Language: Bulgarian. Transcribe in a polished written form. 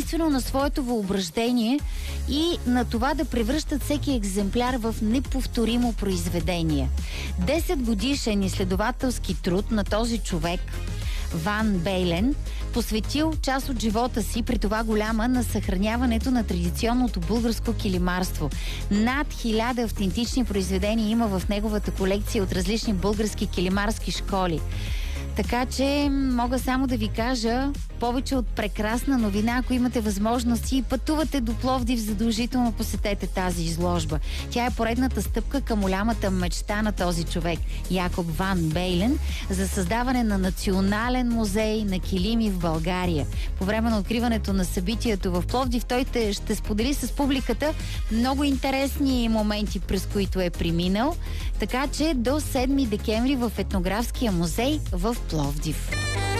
единствено на своето въображение и на това да превръщат всеки екземпляр в неповторимо произведение. 10 годишен изследователски труд на този човек, Ван Бейлен, посветил част от живота си, при това голяма, на съхраняването на традиционното българско килимарство. Над 1000 автентични произведения има в неговата колекция от различни български килимарски школи. Така че мога само да ви кажа повече от прекрасна новина. Ако имате възможност и пътувате до Пловдив, задължително посетете тази изложба. Тя е поредната стъпка към голямата мечта на този човек, Якоб Ван Бейлен, за създаване на национален музей на килими в България. По време на откриването на събитието в Пловдив той ще сподели с публиката много интересни моменти, през които е преминал. Така че до 7 декември в Етнографския музей в Пловдив.